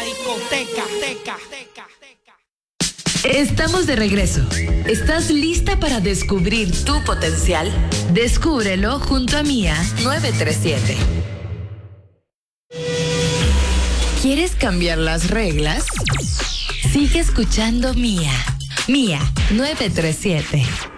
discoteca. Estamos de regreso. ¿Estás lista para descubrir tu potencial? Descúbrelo junto a Mía 937. ¿Quieres cambiar las reglas? Sigue escuchando Mía 937.